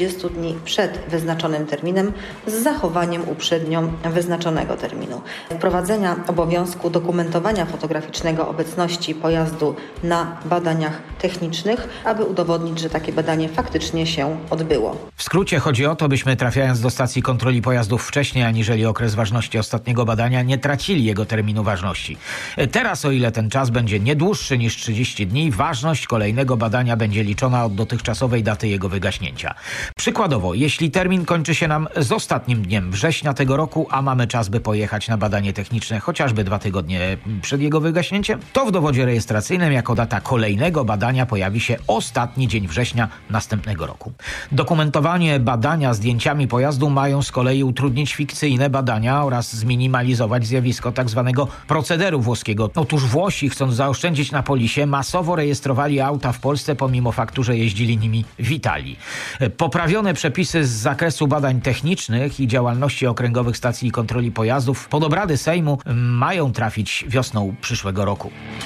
30 dni przed wyznaczonym terminem z zachowaniem uprzednio wyznaczonego terminu. Wprowadzenia obowiązku dokumentowania fotograficznego obecności pojazdu na badaniach technicznych, aby udowodnić, że takie badanie faktycznie się odbyło. W skrócie chodzi o to, byśmy trafiając do stacji kontroli pojazdów wcześniej aniżeli okres ważności ostatniego badania, nie tracili jego terminu ważności. Teraz, o ile ten czas będzie nie dłuższy niż 30 dni, ważność kolejnego badania będzie liczona od dotychczasowej daty jego wygaśnięcia. Przykładowo, jeśli termin kończy się nam z ostatnim dniem września tego roku, a mamy czas, by pojechać na badanie techniczne chociażby 2 tygodnie przed jego wygaśnięciem, to w dowodzie rejestracyjnym jako data kolejnego badania pojawi się ostatni dzień września następnego roku. Dokumentowanie badania zdjęciami pojazdu mają z kolei utrudnić fikcyjne badania oraz zminimalizować zjawisko tzw. procederu włoskiego. Otóż Włosi, chcąc zaoszczędzić na polisie, masowo rejestrowali auta w Polsce pomimo faktu, że jeździli nimi w Italii. Poprawione przepisy z zakresu badań technicznych i działalności okręgowych stacji kontroli pojazdów pod obrady Sejmu mają trafić wiosną przyszłego roku.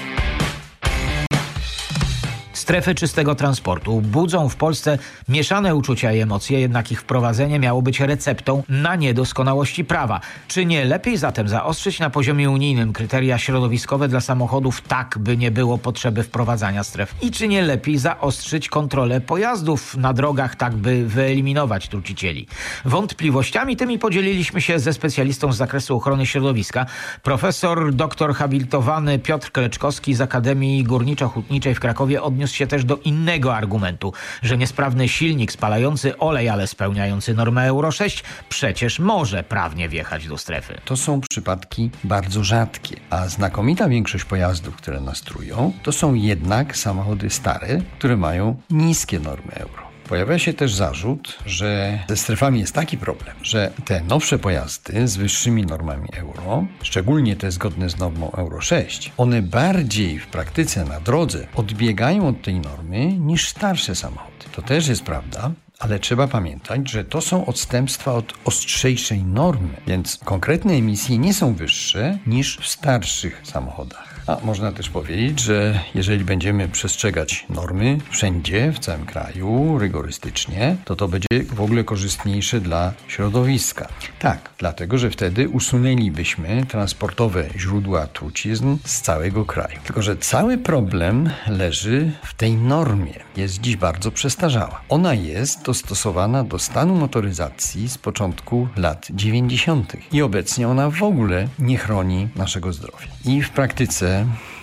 Strefy czystego transportu budzą w Polsce mieszane uczucia i emocje, jednak ich wprowadzenie miało być receptą na niedoskonałości prawa. Czy nie lepiej zatem zaostrzyć na poziomie unijnym kryteria środowiskowe dla samochodów, tak by nie było potrzeby wprowadzania stref? I czy nie lepiej zaostrzyć kontrolę pojazdów na drogach, tak by wyeliminować trucicieli? Wątpliwościami tymi podzieliliśmy się ze specjalistą z zakresu ochrony środowiska, profesor doktor habilitowany Piotr Kleczkowski z Akademii Górniczo-Hutniczej w Krakowie odniósł się też do innego argumentu, że niesprawny silnik spalający olej, ale spełniający normę Euro 6 przecież może prawnie wjechać do strefy. To są przypadki bardzo rzadkie, a znakomita większość pojazdów, które nas trują, to są jednak samochody stare, które mają niskie normy Euro. Pojawia się też zarzut, że ze strefami jest taki problem, że te nowsze pojazdy z wyższymi normami Euro, szczególnie te zgodne z normą Euro 6, one bardziej w praktyce na drodze odbiegają od tej normy niż starsze samochody. To też jest prawda, ale trzeba pamiętać, że to są odstępstwa od ostrzejszej normy, więc konkretne emisje nie są wyższe niż w starszych samochodach. A można też powiedzieć, że jeżeli będziemy przestrzegać normy wszędzie, w całym kraju, rygorystycznie, to będzie w ogóle korzystniejsze dla środowiska. Tak, dlatego, że wtedy usunęlibyśmy transportowe źródła trucizn z całego kraju. Tylko że cały problem leży w tej normie. Jest dziś bardzo przestarzała. Ona jest dostosowana do stanu motoryzacji z początku lat 90. I obecnie ona w ogóle nie chroni naszego zdrowia. I w praktyce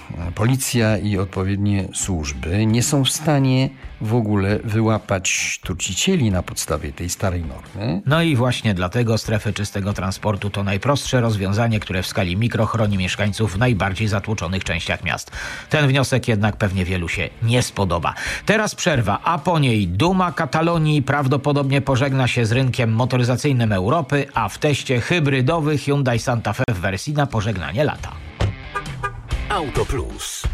policja i odpowiednie służby nie są w stanie w ogóle wyłapać trucicieli na podstawie tej starej normy. No i właśnie dlatego strefy czystego transportu to najprostsze rozwiązanie, które w skali mikro chroni mieszkańców w najbardziej zatłoczonych częściach miast. Ten wniosek jednak pewnie wielu się nie spodoba. Teraz przerwa, a po niej duma Katalonii prawdopodobnie pożegna się z rynkiem motoryzacyjnym Europy, a w teście hybrydowy Hyundai Santa Fe w wersji na pożegnanie lata. Auto Plus.